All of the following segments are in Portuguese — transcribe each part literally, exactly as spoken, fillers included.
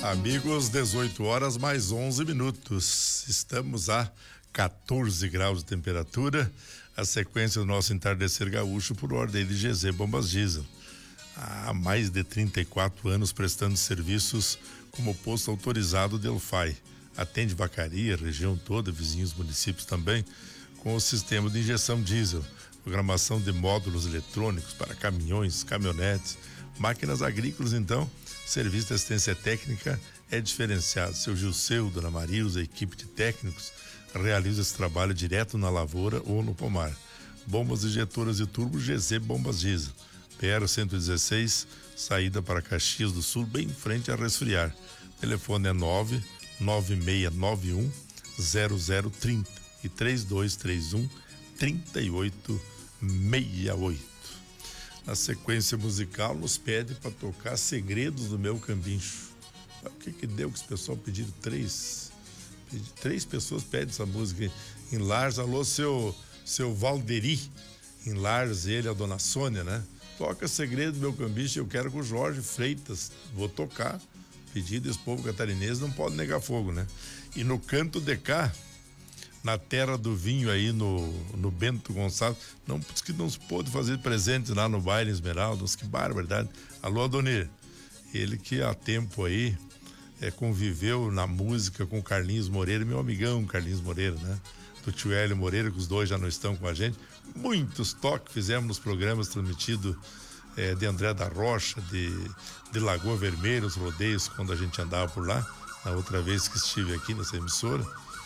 Amigos, dezoito horas mais onze minutos. Estamos a quatorze graus de temperatura. A sequência do nosso entardecer gaúcho por ordem de G Z Bombas Diesel. Há mais de trinta e quatro anos prestando serviços como posto autorizado de Elfai. Atende Vacaria, região toda, vizinhos municípios também, com o sistema de injeção diesel, programação de módulos eletrônicos para caminhões, caminhonetes, máquinas agrícolas. Então, serviço de assistência técnica é diferenciado. Seu Gilceu, Dona Marilza, a equipe de técnicos realiza esse trabalho direto na lavoura ou no pomar. Bombas injetoras de turbo G Z Bombas Diesel. P R cento e dezesseis, saída para Caxias do Sul, bem em frente a Resfriar. Telefone é nove nove seis nove um zero zero três zero e três dois três um três oito seis oito. Na sequência musical, nos pede para tocar Segredos do Meu Cambincho. O que que deu que os pessoal pediram três? Três pessoas pedem essa música em Lares. Alô, seu, seu Valderi, em Lares, ele, a dona Sônia, né? Toca Segredo do Meu Cambincho, eu quero com o Jorge Freitas. Vou tocar. Pedido desse povo catarinense, não pode negar fogo, né? E no canto de cá, na terra do vinho aí, no, no Bento Gonçalves, não, que não se pôde fazer presente lá no baile Esmeraldas, que barbaridade. Alô, Adonir, ele que há tempo aí é, conviveu na música com o Carlinhos Moreira, meu amigão Carlinhos Moreira, né? Do tio Hélio Moreira, que os dois já não estão com a gente. Muitos toques fizemos nos programas transmitidos é, de André da Rocha, de, de Lagoa Vermelha, os rodeios, quando a gente andava por lá, na outra vez que estive aqui nessa emissora.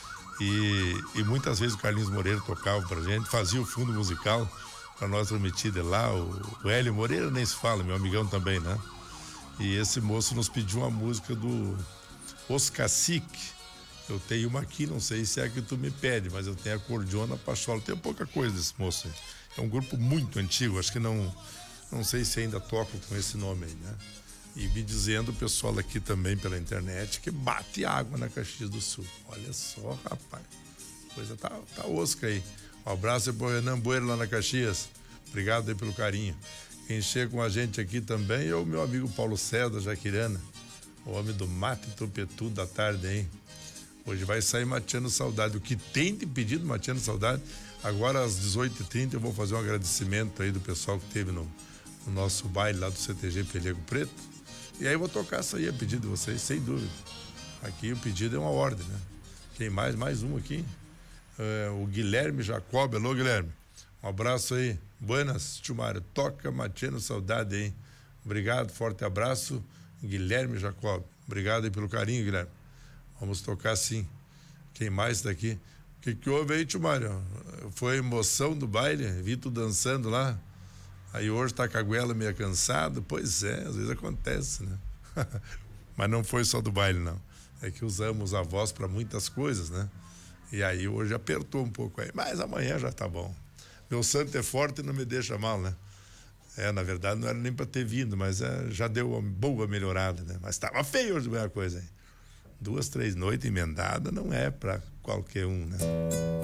E, e muitas vezes o Carlinhos Moreira tocava pra gente, fazia o fundo musical para nós transmitir de lá. O, o Hélio Moreira nem se fala, meu amigão também, né? E esse moço nos pediu uma música do Os Cacique. Eu tenho uma aqui, não sei se é a que tu me pede, mas eu tenho a Cordiona Pachola. Tem pouca coisa desse moço aí. É um grupo muito antigo, acho que não, não sei se ainda toca com esse nome aí, né? E me dizendo o pessoal aqui também pela internet que bate água na Caxias do Sul. Olha só, rapaz. Coisa tá, tá osca aí. Um abraço aí pro Renan Bueno lá na Caxias. Obrigado aí pelo carinho. Quem chega com a gente aqui também é o meu amigo Paulo César Jaquirana, o homem do mate tupetudo da tarde, hein? Hoje vai sair mateando saudade. O que tem de pedido mateando saudade. Agora às dezoito e trinta eu vou fazer um agradecimento aí do pessoal que teve no, no nosso baile lá do C T G Pelego Preto. E aí eu vou tocar essa aí a pedido de vocês, sem dúvida. Aqui o pedido é uma ordem, né? Quem mais? Mais um aqui. É, o Guilherme Jacob. Alô, Guilherme. Um abraço aí. Buenas, tio Mário. Toca mateando saudade, hein? Obrigado, forte abraço, Guilherme Jacob. Obrigado aí pelo carinho, Guilherme. Vamos tocar sim. Quem mais daqui? O que que houve aí, tio Mário? Foi a emoção do baile? Vi tu dançando lá. Aí hoje tá com a goela meio cansado. Pois é, às vezes acontece, né? Mas não foi só do baile, não. É que usamos a voz para muitas coisas, né? E aí hoje apertou um pouco aí. Mas amanhã já tá bom. Meu santo é forte e não me deixa mal, né? É, na verdade não era nem para ter vindo, mas é, já deu uma boa melhorada, né? Mas tava feio hoje a coisa aí. Duas, três noites emendada não é para qualquer um, né?